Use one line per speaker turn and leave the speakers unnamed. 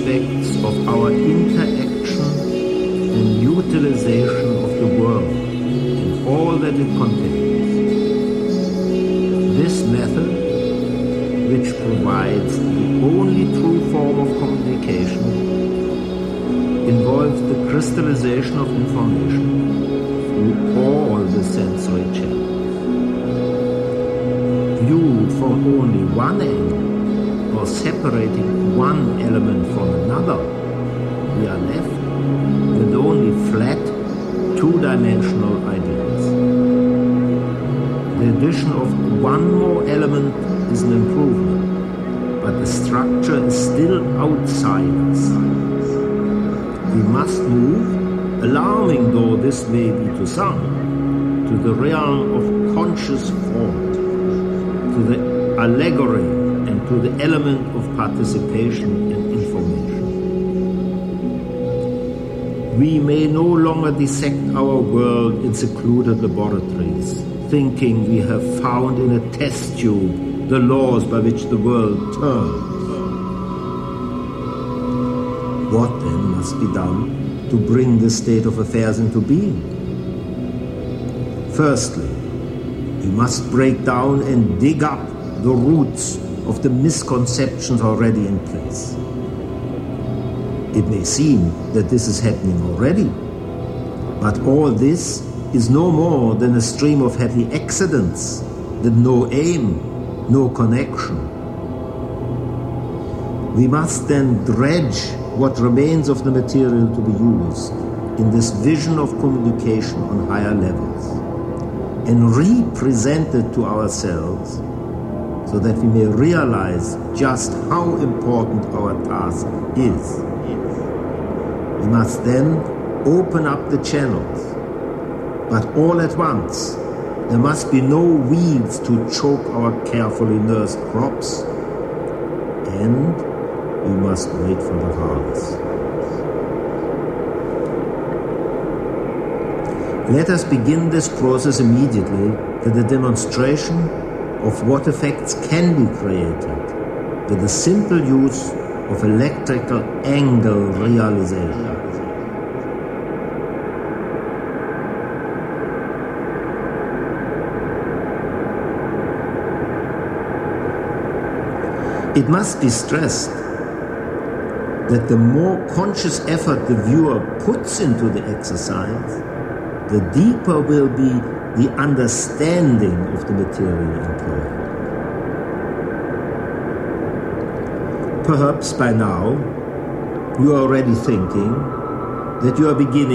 aspects of our interaction and utilization of the world and all that it contains. This method, which provides the only true form of communication, involves the crystallization of information through all the sensory channels. Viewed from only one angle, or separating one element from another, we are left with only flat, two-dimensional ideas. The addition of one more element is an improvement, but the structure is still outside us. We must move, alarming though this may be to some, to the realm of conscious thought, to the allegory, and to the element of participation and information. We may no longer dissect our world in secluded laboratories, thinking we have found in a test tube the laws by which the world turns. What then must be done to bring this state of affairs into being? Firstly, we must break down and dig up the roots of the misconceptions already in place. It may seem that this is happening already, but all this is no more than a stream of happy accidents with no aim, no connection. We must then dredge what remains of the material to be used in this vision of communication on higher levels and represent it to ourselves so that we may realize just how important our task is. We must then open up the channels, but all at once. There must be no weeds to choke our carefully nursed crops, and we must wait for the harvest. Let us begin this process immediately with a demonstration of what effects can be created with the simple use of electrical angle realization. It must be stressed that the more conscious effort the viewer puts into the exercise, the deeper will be the understanding of the material employed. Perhaps by now you are already thinking that you are beginning